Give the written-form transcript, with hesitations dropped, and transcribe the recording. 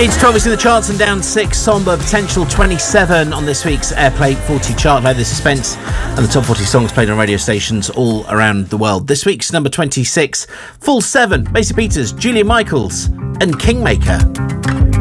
It's 12 weeks in the charts and down 6. Somber Potential 27 on this week's Airplay 40 chart. By the suspense and the top 40 songs played on radio stations all around the world. This week's number 26, full 7, Macy Peters, Julia Michaels and Kingmaker.